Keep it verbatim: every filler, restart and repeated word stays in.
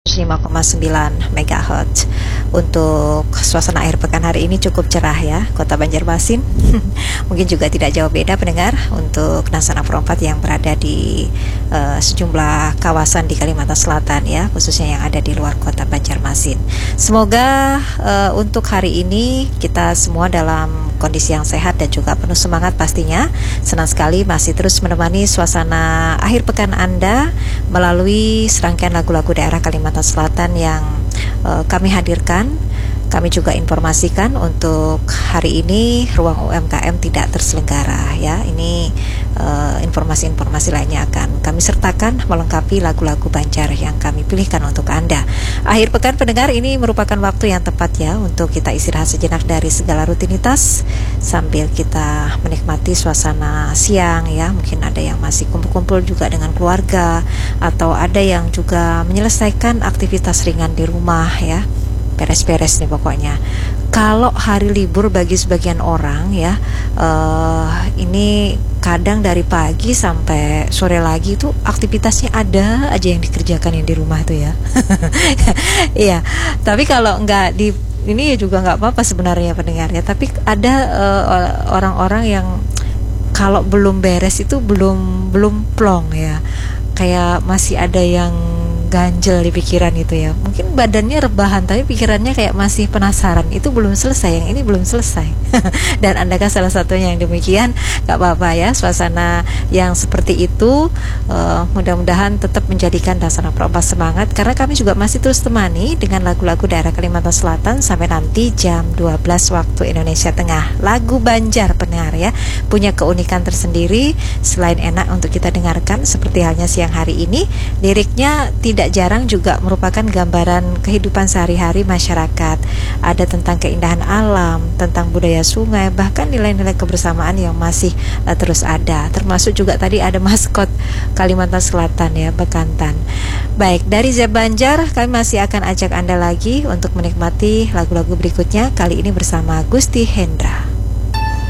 lima koma sembilan megahertz. Untuk suasana akhir pekan hari ini cukup cerah ya, Kota Banjarmasin. Mungkin juga tidak jauh beda pendengar untuk Nasana Perempat yang berada di uh, sejumlah kawasan di Kalimantan Selatan ya, khususnya yang ada di luar Kota Banjarmasin. Semoga uh, untuk hari ini kita semua dalam kondisi yang sehat dan juga penuh semangat pastinya. Senang sekali masih terus menemani suasana akhir pekan Anda melalui serangkaian lagu-lagu daerah Kalimantan Selatan yang uh, kami hadirkan. Kami juga informasikan untuk hari ini ruang U M K M tidak terselenggara ya. Ini uh, informasi-informasi lainnya akan kami sertakan melengkapi lagu-lagu Banjar yang kami pilihkan untuk Anda. Akhir pekan pendengar, ini merupakan waktu yang tepat ya untuk kita istirahat sejenak dari segala rutinitas sambil kita menikmati suasana siang ya. Mungkin ada yang masih kumpul-kumpul juga dengan keluarga atau ada yang juga menyelesaikan aktivitas ringan di rumah ya. Beres-beres nih pokoknya. Kalau hari libur bagi sebagian orang ya, uh, ini kadang dari pagi sampai sore lagi itu aktivitasnya ada aja yang dikerjakan yang di rumah tuh ya. Iya. Tapi kalau nggak di ini ya juga nggak apa-apa sebenarnya pendengar ya. Tapi ada uh, orang-orang yang kalau belum beres itu belum belum plong ya. Kayak masih ada yang ganjel di pikiran itu ya. Mungkin badannya rebahan tapi pikirannya kayak masih penasaran. Itu belum selesai, yang ini belum selesai. Dan Andakah salah satunya yang demikian? Gak apa-apa ya, suasana yang seperti itu uh, mudah-mudahan tetap menjadikan Nasana Perempat semangat, karena kami juga masih terus temani dengan lagu-lagu daerah Kalimantan Selatan sampai nanti jam dua belas waktu Indonesia Tengah. Lagu Banjar pendengar ya, punya keunikan tersendiri. Selain enak untuk kita dengarkan seperti halnya siang hari ini, liriknya tidak Tidak jarang juga merupakan gambaran kehidupan sehari-hari masyarakat. Ada tentang keindahan alam, tentang budaya sungai, bahkan nilai-nilai kebersamaan yang masih uh, terus ada. Termasuk juga tadi ada maskot Kalimantan Selatan ya, Bekantan. Baik, dari Zeb Banjar kami masih akan ajak Anda lagi untuk menikmati lagu-lagu berikutnya, kali ini bersama Gusti Hendra.